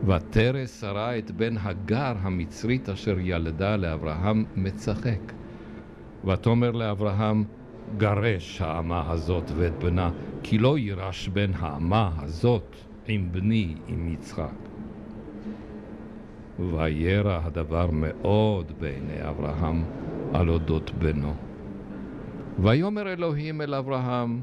ותרא שרה את בן הגר המצרית אשר ילדה לאברהם מצחק. ותאמר לאברהם, גרש האמה הזאת ואת בנה, כי לא יירש בן האמה הזאת עם בני עם יצחק. וירא הדבר מאוד בעיני אברהם על אודות בנו. ויאמר אלוהים אל אברהם,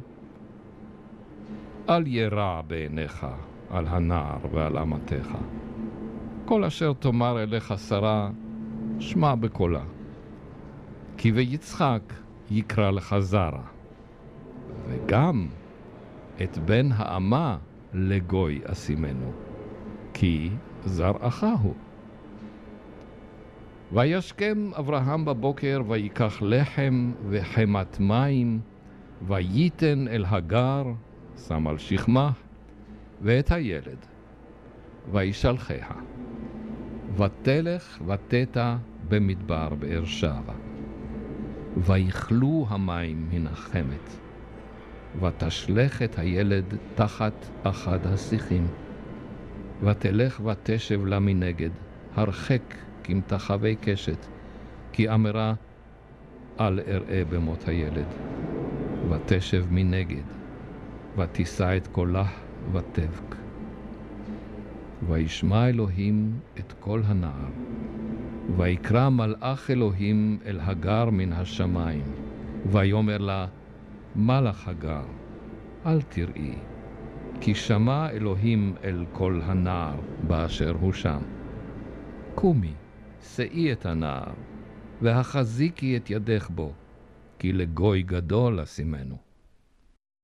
אל ירע בעיניך על הנער ועל אמתך. כל אשר תאמר אליך שרה, שמע בקולה. כי ביצחק יקרא לך זרע, וגם את בן האמה לגוי אשימנו, כי זרעך הוא. וישכם אברהם בבוקר ויקח לחם וחמת מים, וייתן אל הגר, שם על שכמה, ואת הילד, וישלחיה. ותלך ותטע במדבר באר שבע. ויכלו המים מן החמת, ותשלך את הילד תחת אחד השיחים, ותלך ותשב לה מנגד, הרחק כמטחווי קשת, כי אמרה, אל אראה במות הילד. ותשב מנגד, ותישא את קולה ותבק. וישמע אלוהים את קול הנער, ויקרא מלאך אלוהים אל הגר מן השמיים, ויאמר לה, מה לך הגר? אל תראי, כי שמע אלוהים אל קול הנער באשר הוא שם. קומי, שאי את הנער, והחזיקי את ידך בו, כי לגוי גדול אשימנו.